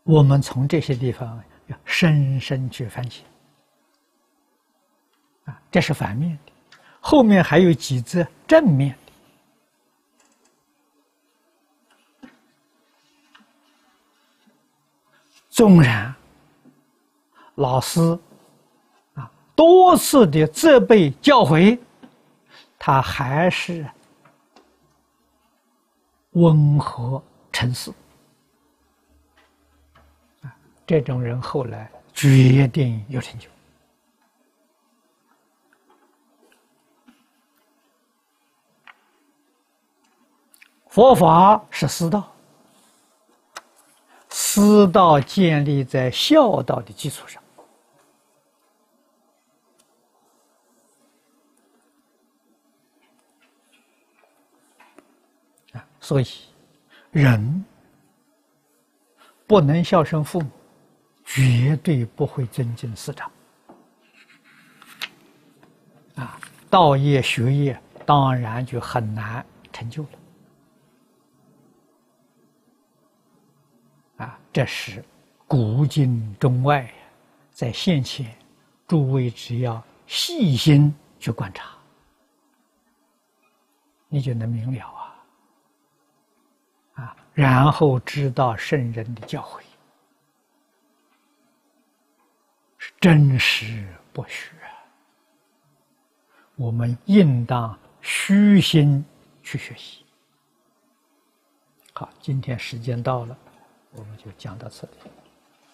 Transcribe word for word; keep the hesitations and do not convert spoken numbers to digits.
我们从这些地方要深深去反省啊，这是反面的。后面还有几则正面的。纵然老师啊多次的责备教诲，他还是温和沉思啊，这种人后来决定有成就。佛法是师道，师道建立在孝道的基础上啊，所以人不能孝顺父母，绝对不会尊敬师长啊，道业学业当然就很难成就了。啊，这是古今中外，在现前，诸位只要细心去观察，你就能明了啊！啊，然后知道圣人的教诲是真实不虚，我们应当虚心去学习。好，今天时间到了。我们就讲到这里。